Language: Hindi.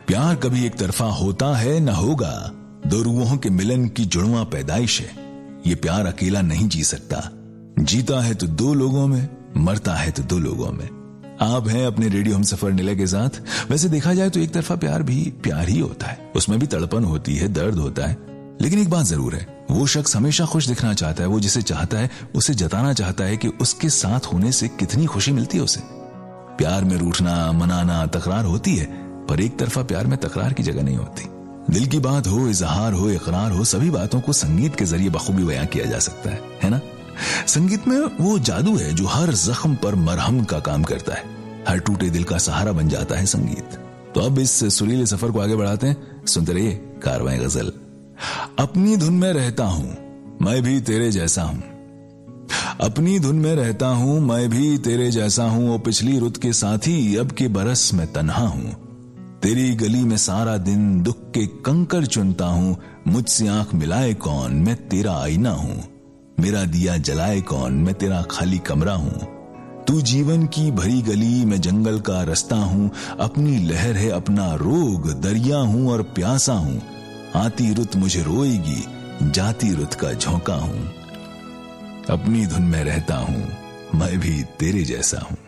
प्यार कभी एक तरफा होता है न होगा, दो रूहों के मिलन की जुड़वा पैदाइश है। ये प्यार अकेला नहीं जी सकता, जीता है तो दो लोगों में, मरता है तो दो लोगों में। आप हैं अपने रेडियो हमसफर निलय के साथ। वैसे देखा जाए तो एक तरफा प्यार भी प्यार ही होता है, उसमें भी तड़पन होती है, दर्द होता है। लेकिन एक बात जरूर है, वो शख्स हमेशा खुश दिखना चाहता है, वो जिसे चाहता है उसे जताना चाहता है कि उसके साथ होने से कितनी खुशी मिलती है उसे। प्यार में रूठना, मनाना, तकरार होती है, पर एक तरफा प्यार में तकरार की जगह नहीं होती। दिल की बात हो, इजहार हो, इकरार हो, सभी बातों को संगीत के जरिए बखूबी बयां किया जा सकता है ना? संगीत में वो जादू है जो हर जख्म पर मरहम का काम करता है, हर टूटे दिल का सहारा बन जाता है संगीत। तो अब इस सुरीले सफर को आगे बढ़ाते हैं, सुनते रहिए कारवां गजल। अपनी धुन में रहता हूं, मैं भी तेरे जैसा हूं। अपनी धुन में रहता हूं, मैं भी तेरे जैसा हूं। ओ पिछली रुत के साथी, अब के बरस में तन्हा हूं। तेरी गली में सारा दिन दुख के कंकर चुनता हूं। मुझसे आंख मिलाए कौन, मैं तेरा आईना हूं। मेरा दिया जलाए कौन, मैं तेरा खाली कमरा हूं। तू जीवन की भरी गली, मैं जंगल का रास्ता हूं। अपनी लहर है अपना रोग, दरिया हूं और प्यासा हूं। आती रुत मुझे रोएगी, जाती रुत का झोंका हूं। अपनी धुन में रहता हूं, मैं भी तेरे जैसा हूं।